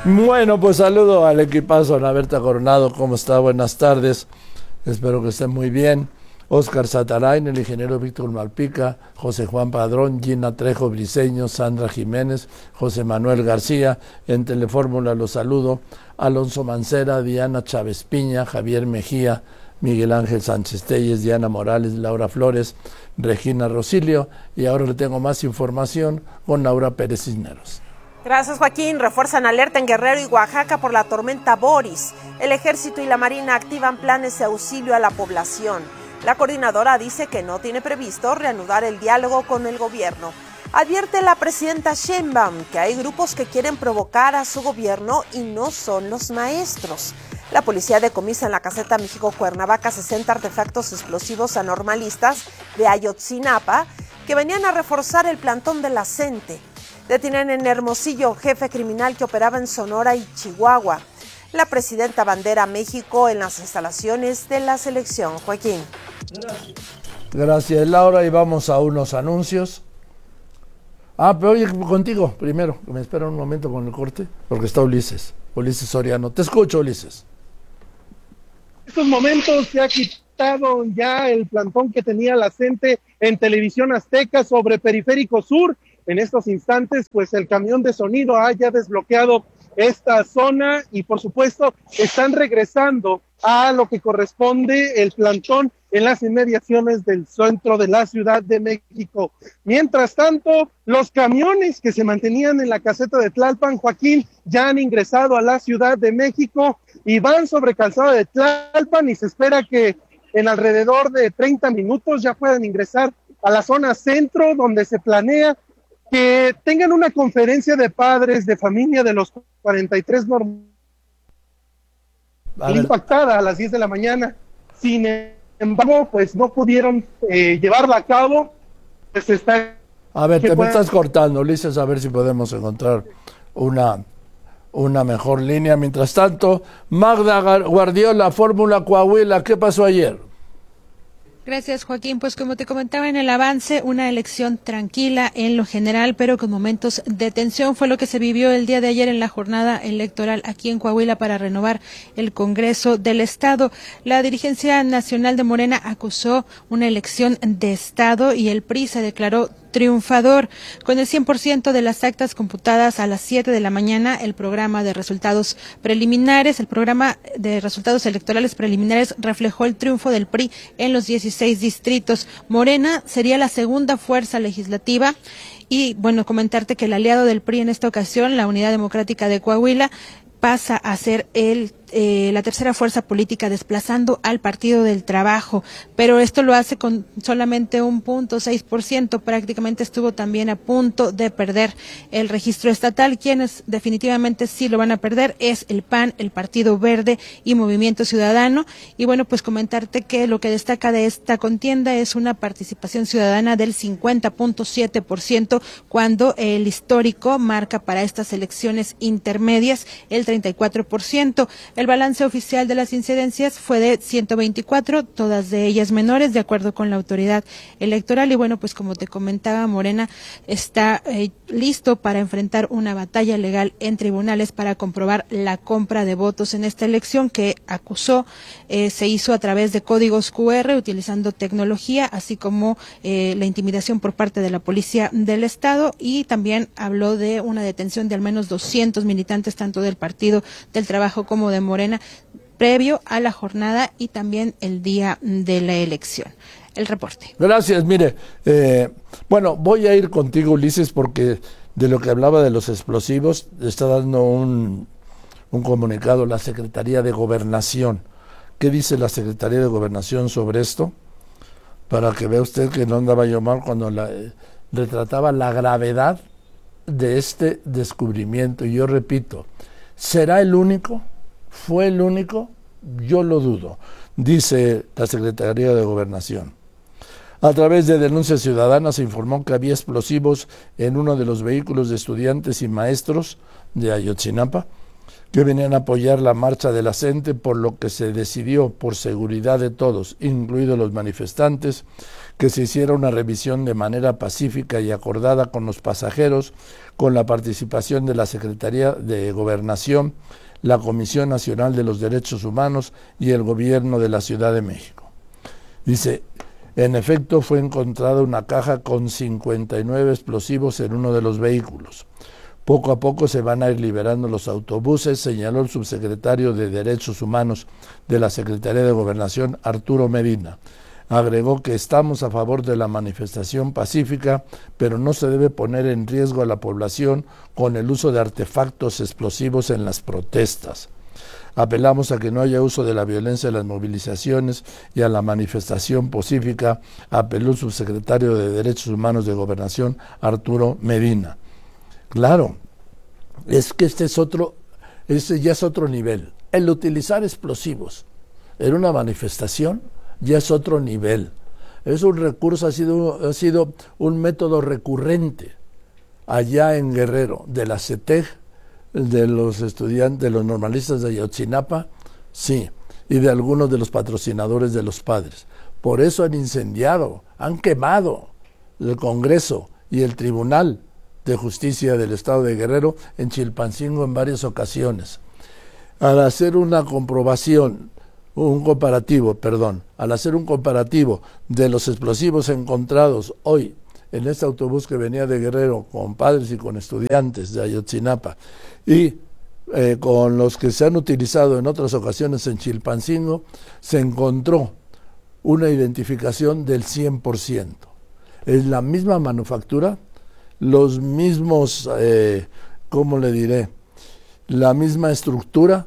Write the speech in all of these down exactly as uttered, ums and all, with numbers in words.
Bueno, pues saludo al equipazo, Ana Berta Coronado, ¿cómo está? Buenas tardes, espero que estén muy bien. Óscar Satarain, el ingeniero Víctor Malpica, José Juan Padrón, Gina Trejo Briceño, Sandra Jiménez, José Manuel García, en Telefórmula los saludo, Alonso Mancera, Diana Chávez Piña, Javier Mejía, Miguel Ángel Sánchez Telles, Diana Morales, Laura Flores, Regina Rosilio, y ahora le tengo más información con Laura Pérez Cisneros. Gracias, Joaquín. Refuerzan alerta en Guerrero y Oaxaca por la tormenta Boris. El Ejército y la Marina activan planes de auxilio a la población. La coordinadora dice que no tiene previsto reanudar el diálogo con el gobierno. Advierte la presidenta Sheinbaum que hay grupos que quieren provocar a su gobierno y no son los maestros. La policía decomisa en la caseta México-Cuernavaca sesenta artefactos explosivos anormalistas de Ayotzinapa que venían a reforzar el plantón de la CENTE. Detienen en Hermosillo jefe criminal que operaba en Sonora y Chihuahua. La presidenta bandera México en las instalaciones de la selección. Joaquín. Gracias. Gracias, Laura, y vamos a unos anuncios. Ah, pero oye, contigo primero, que me espera un momento con el corte, porque está Ulises, Ulises Soriano. Te escucho, Ulises. En estos momentos se ha quitado ya el plantón que tenía la CENTE en Televisión Azteca sobre Periférico Sur. En estos instantes, pues el camión de sonido ha ya desbloqueado esta zona y por supuesto están regresando a lo que corresponde el plantón en las inmediaciones del centro de la Ciudad de México. Mientras tanto, los camiones que se mantenían en la caseta de Tlalpan, Joaquín, ya han ingresado a la Ciudad de México y van sobre calzada de Tlalpan y se espera que en alrededor de treinta minutos ya puedan ingresar a la zona centro, donde se planea que tengan una conferencia de padres de familia de los cuarenta y tres normales impactada a las diez de la mañana. Sin embargo, pues no pudieron eh, llevarla a cabo. Pues está a ver, te pueda... me estás cortando, Ulises, a ver si podemos encontrar una, una mejor línea. Mientras tanto, Magda Guardiola, Fórmula Coahuila, ¿qué pasó ayer? Gracias, Joaquín. Pues como te comentaba en el avance, una elección tranquila en lo general, pero con momentos de tensión, fue lo que se vivió el día de ayer en la jornada electoral aquí en Coahuila para renovar el Congreso del Estado. La dirigencia nacional de Morena acusó una elección de Estado y el P R I se declaró triunfador. Con el cien por ciento de las actas computadas a las siete de la mañana, el programa de resultados preliminares, el programa de resultados electorales preliminares reflejó el triunfo del P R I en los dieciséis distritos. Morena sería la segunda fuerza legislativa y, bueno, comentarte que el aliado del P R I en esta ocasión, la Unidad Democrática de Coahuila, pasa a ser el Eh, la tercera fuerza política, desplazando al Partido del Trabajo, pero esto lo hace con solamente un punto seis por ciento, prácticamente estuvo también a punto de perder el registro estatal. Quienes definitivamente sí lo van a perder es el P A N, el Partido Verde y Movimiento Ciudadano. Y bueno, pues comentarte que lo que destaca de esta contienda es una participación ciudadana del cincuenta punto siete por ciento, cuando el histórico marca para estas elecciones intermedias el treinta y cuatro por ciento. El balance oficial de las incidencias fue de ciento veinticuatro, todas de ellas menores, de acuerdo con la autoridad electoral. Y bueno, pues como te comentaba, Morena está eh, listo para enfrentar una batalla legal en tribunales para comprobar la compra de votos en esta elección que acusó eh, se hizo a través de códigos cu erre utilizando tecnología, así como eh, la intimidación por parte de la Policía del Estado, y también habló de una detención de al menos doscientos militantes, tanto del Partido del Trabajo como de Morena, previo a la jornada y también el día de la elección. El reporte. Gracias, mire, eh, bueno, voy a ir contigo, Ulises, porque de lo que hablaba de los explosivos, está dando un, un comunicado la Secretaría de Gobernación. ¿Qué dice la Secretaría de Gobernación sobre esto? Para que vea usted que no andaba yo mal cuando la, eh, retrataba la gravedad de este descubrimiento. Y yo repito, ¿será el único? ¿Fue el único? Yo lo dudo, dice la Secretaría de Gobernación. A través de denuncias ciudadanas se informó que había explosivos en uno de los vehículos de estudiantes y maestros de Ayotzinapa. que venían a apoyar la marcha de la gente, por lo que se decidió, por seguridad de todos, incluidos los manifestantes, que se hiciera una revisión de manera pacífica y acordada con los pasajeros, con la participación de la Secretaría de Gobernación, la Comisión Nacional de los Derechos Humanos y el Gobierno de la Ciudad de México. Dice, en efecto fue encontrada una caja con cincuenta y nueve explosivos en uno de los vehículos. Poco a poco se van a ir liberando los autobuses, señaló el subsecretario de Derechos Humanos de la Secretaría de Gobernación, Arturo Medina. Agregó que estamos a favor de la manifestación pacífica, pero no se debe poner en riesgo a la población con el uso de artefactos explosivos en las protestas. Apelamos a que no haya uso de la violencia en las movilizaciones y a la manifestación pacífica, apeló el subsecretario de Derechos Humanos de Gobernación, Arturo Medina. Claro, es que este es otro, este ya es otro nivel. El utilizar explosivos en una manifestación ya es otro nivel. Es un recurso, ha sido, ha sido un método recurrente allá en Guerrero, de la C E T E G, de los estudiantes, de los normalistas de Ayotzinapa, sí, y de algunos de los patrocinadores de los padres. Por eso han incendiado, han quemado el Congreso y el Tribunal de Justicia del Estado de Guerrero en Chilpancingo en varias ocasiones. Al hacer una comprobación, un comparativo, perdón, al hacer un comparativo de los explosivos encontrados hoy en este autobús que venía de Guerrero con padres y con estudiantes de Ayotzinapa y eh, con los que se han utilizado en otras ocasiones en Chilpancingo, se encontró una identificación del cien por ciento. Es la misma manufactura, los mismos, eh, ¿cómo le diré? La misma estructura,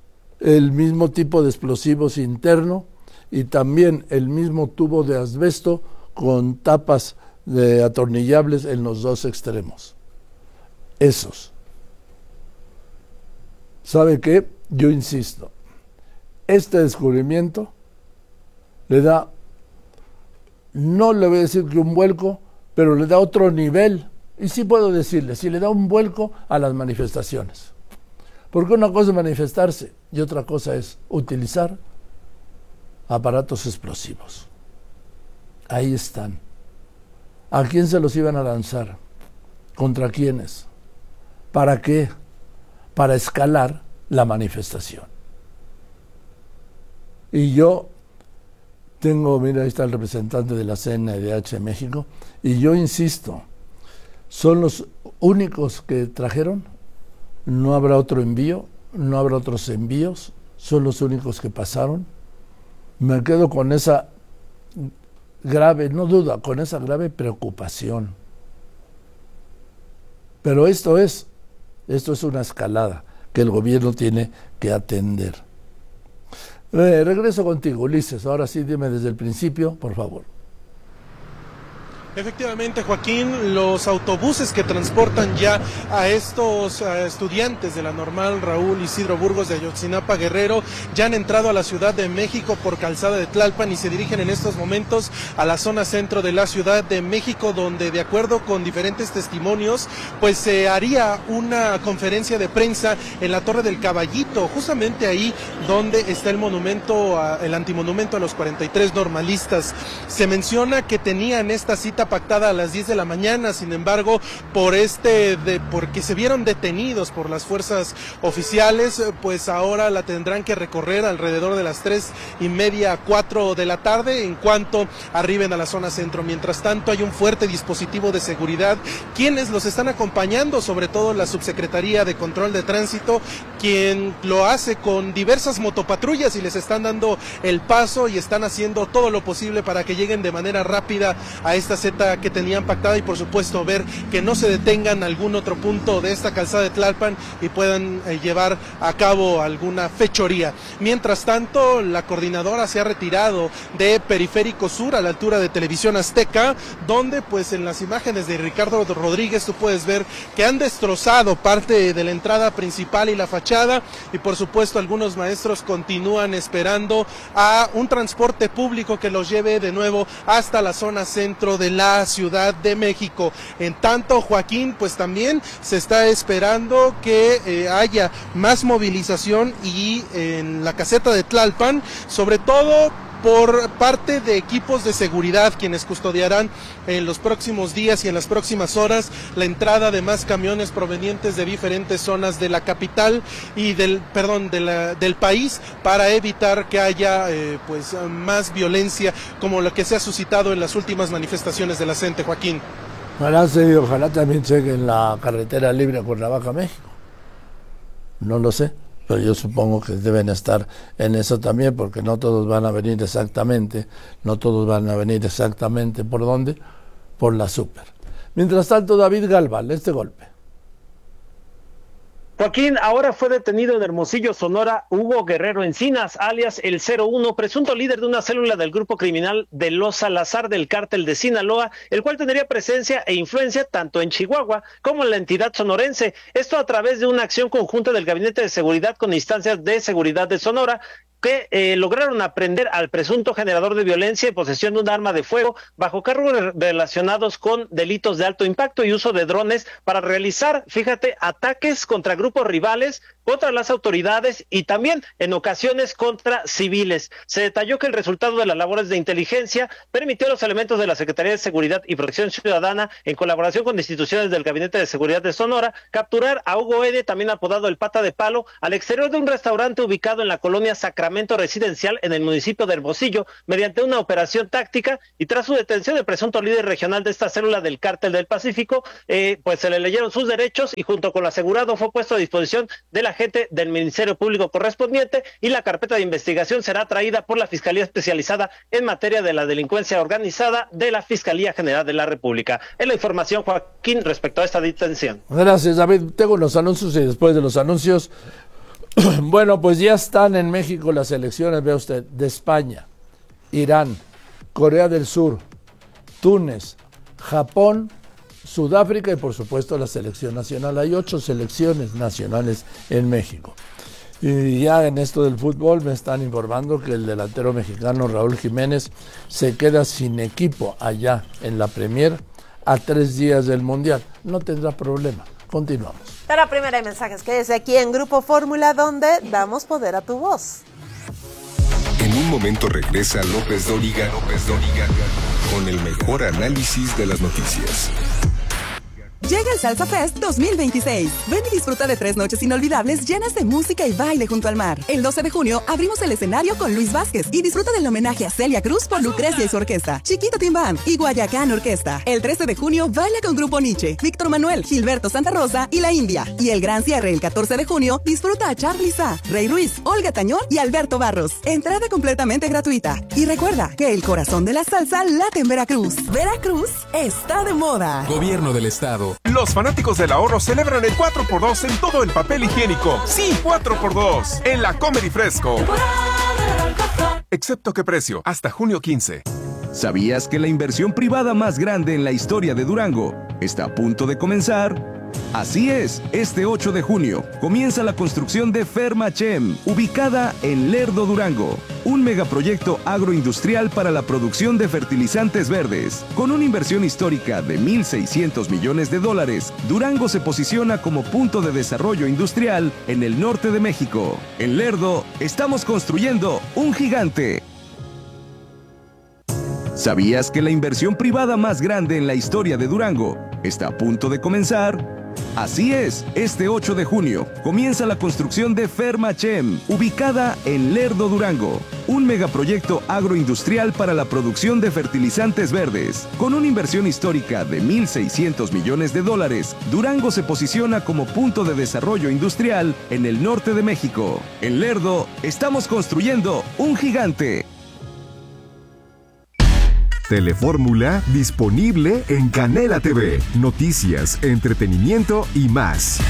el mismo tipo de explosivos interno y también el mismo tubo de asbesto con tapas de atornillables en los dos extremos. Esos. ¿Sabe qué? Yo insisto, este descubrimiento le da, no le voy a decir que un vuelco, pero le da otro nivel. Y sí puedo decirle, si le da un vuelco a las manifestaciones. Porque una cosa es manifestarse y otra cosa es utilizar aparatos explosivos. Ahí están. ¿A quién se los iban a lanzar? ¿Contra quiénes? ¿Para qué? Para escalar la manifestación. Y yo tengo, mira, ahí está el representante de la C N D H México, y yo insisto, son los únicos que trajeron, no habrá otro envío, no habrá otros envíos, son los únicos que pasaron. Me quedo con esa grave, no duda, con esa grave preocupación. Pero esto es, esto es una escalada que el gobierno tiene que atender. Eh, regreso contigo, Ulises, ahora sí dime desde el principio, por favor. Efectivamente, Joaquín, los autobuses que transportan ya a estos uh, estudiantes de la normal Raúl Isidro Burgos de Ayotzinapa, Guerrero, ya han entrado a la Ciudad de México por Calzada de Tlalpan y se dirigen en estos momentos a la zona centro de la Ciudad de México, donde, de acuerdo con diferentes testimonios, pues se eh, haría una conferencia de prensa en la Torre del Caballito, justamente ahí donde está el monumento, a, el antimonumento a los cuarenta y tres normalistas. Se menciona que tenían esta cita pactada a las diez de la mañana, sin embargo, por este de porque se vieron detenidos por las fuerzas oficiales, pues ahora la tendrán que recorrer alrededor de las tres y media, cuatro de la tarde, en cuanto arriben a la zona centro. Mientras tanto, hay un fuerte dispositivo de seguridad, quienes los están acompañando, sobre todo la Subsecretaría de Control de Tránsito, quien lo hace con diversas motopatrullas y les están dando el paso y están haciendo todo lo posible para que lleguen de manera rápida a esta Z que tenían pactada y por supuesto ver que no se detengan algún otro punto de esta calzada de Tlalpan y puedan eh, llevar a cabo alguna fechoría. Mientras tanto, la coordinadora se ha retirado de Periférico Sur a la altura de Televisión Azteca, donde pues en las imágenes de Ricardo Rodríguez tú puedes ver que han destrozado parte de la entrada principal y la fachada, y por supuesto algunos maestros continúan esperando a un transporte público que los lleve de nuevo hasta la zona centro de la la Ciudad de México. En tanto, Joaquín, pues también se está esperando que eh, haya más movilización y eh, en la caseta de Tlalpan, sobre todo por parte de equipos de seguridad, quienes custodiarán en los próximos días y en las próximas horas la entrada de más camiones provenientes de diferentes zonas de la capital y del, perdón, de la, del país, para evitar que haya eh, pues más violencia como lo que se ha suscitado en las últimas manifestaciones de la gente, Joaquín. Ojalá, sí, ojalá también llegue en la carretera libre a Cuernavaca, México. No lo sé, pero yo supongo que deben estar en eso también, porque no todos van a venir exactamente, no todos van a venir exactamente, ¿por dónde? Por la Súper. Mientras tanto, David Galván, este golpe. Joaquín, ahora fue detenido en Hermosillo, Sonora, Hugo Guerrero Encinas, alias el cero uno, presunto líder de una célula del grupo criminal de Los Salazar del cártel de Sinaloa, el cual tendría presencia e influencia tanto en Chihuahua como en la entidad sonorense. Esto a través de una acción conjunta del Gabinete de Seguridad con instancias de seguridad de Sonora, que eh, lograron aprender al presunto generador de violencia y posesión de un arma de fuego bajo cargos re- relacionados con delitos de alto impacto y uso de drones para realizar, fíjate, ataques contra grupos rivales, contra las autoridades y también en ocasiones contra civiles. Se detalló que el resultado de las labores de inteligencia permitió a los elementos de la Secretaría de Seguridad y Protección Ciudadana, en colaboración con instituciones del Gabinete de Seguridad de Sonora, capturar a Hugo Ede, también apodado el Pata de Palo, al exterior de un restaurante ubicado en la colonia Sacramento Residencial en el municipio de Hermosillo, mediante una operación táctica, y tras su detención, el presunto líder regional de esta célula del Cártel del Pacífico, eh, pues se le leyeron sus derechos y junto con lo asegurado fue puesto a disposición del agente del Ministerio Público correspondiente, y la carpeta de investigación será traída por la Fiscalía Especializada en Materia de la Delincuencia Organizada de la Fiscalía General de la República. Es la información, Joaquín, respecto a esta detención. Gracias, David. Tengo los anuncios y después de los anuncios, bueno, pues ya están en México las elecciones, vea usted, de España, Irán, Corea del Sur, Túnez, Japón, Sudáfrica y por supuesto la selección nacional. Hay ocho selecciones nacionales en México. Y ya en esto del fútbol me están informando que el delantero mexicano Raúl Jiménez se queda sin equipo allá en la Premier a tres días del Mundial. No tendrá problema. Continuamos. Para primera hay mensajes que desde aquí en Grupo Fórmula, donde damos poder a tu voz. En un momento regresa López Dóriga, López Dóriga, con el mejor análisis de las noticias. Llega el Salsa Fest dos mil veintiséis. Ven y disfruta de tres noches inolvidables llenas de música y baile junto al mar. El doce de junio abrimos el escenario con Luis Vázquez y disfruta del homenaje a Celia Cruz por Lucrecia y su orquesta, Chiquito Timbán y Guayacán Orquesta. El trece de junio baila con Grupo Nietzsche, Víctor Manuel, Gilberto Santa Rosa y La India. Y el gran cierre el catorce de junio disfruta a Charly Sa, Rey Ruiz, Olga Tañón y Alberto Barros. Entrada completamente gratuita. Y recuerda que el corazón de la salsa late en Veracruz. Veracruz está de moda. Gobierno del Estado. Los fanáticos del ahorro celebran el cuatro por dos en todo el papel higiénico. Sí, cuatro por dos en la Comer y Fresco. Excepto qué precio, hasta junio quince. ¿Sabías que la inversión privada más grande en la historia de Durango está a punto de comenzar? Así es, este ocho de junio comienza la construcción de Fermachem, ubicada en Lerdo, Durango, un megaproyecto agroindustrial para la producción de fertilizantes verdes. Con una inversión histórica de mil seiscientos millones de dólares, Durango se posiciona como punto de desarrollo industrial en el norte de México. En Lerdo, estamos construyendo un gigante. ¿Sabías que la inversión privada más grande en la historia de Durango está a punto de comenzar? Así es, este ocho de junio comienza la construcción de Fermachem, ubicada en Lerdo, Durango, un megaproyecto agroindustrial para la producción de fertilizantes verdes. Con una inversión histórica de mil seiscientos millones de dólares, Durango se posiciona como punto de desarrollo industrial en el norte de México. En Lerdo, estamos construyendo un gigante. Telefórmula disponible en Canela T V. Noticias, entretenimiento y más.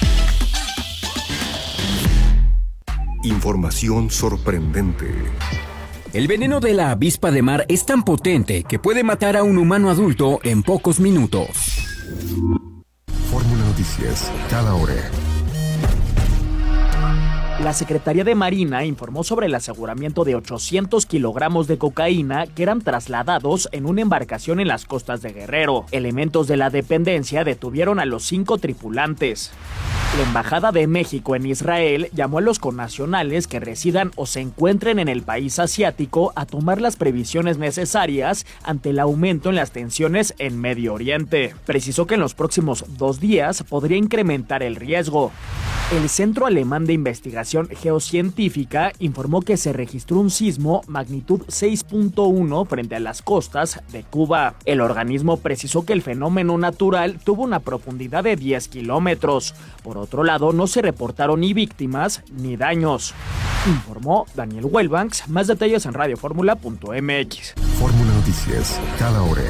Información sorprendente. El veneno de la avispa de mar es tan potente que puede matar a un humano adulto en pocos minutos. Fórmula Noticias, cada hora. La Secretaría de Marina informó sobre el aseguramiento de ochocientos kilogramos de cocaína que eran trasladados en una embarcación en las costas de Guerrero. Elementos de la dependencia detuvieron a los cinco tripulantes. La Embajada de México en Israel llamó a los connacionales que residan o se encuentren en el país asiático a tomar las previsiones necesarias ante el aumento en las tensiones en Medio Oriente. Precisó que en los próximos dos días podría incrementar el riesgo. El Centro Alemán de Investigación Geocientífica informó que se registró un sismo magnitud seis punto uno frente a las costas de Cuba. El organismo precisó que el fenómeno natural tuvo una profundidad de diez kilómetros. Por otro lado, no se reportaron ni víctimas ni daños. Informó Daniel Wellbanks. Más detalles en radio fórmula punto m x. Fórmula Noticias, cada hora.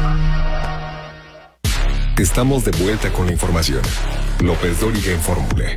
Estamos de vuelta con la información. López Dóriga en Fórmula.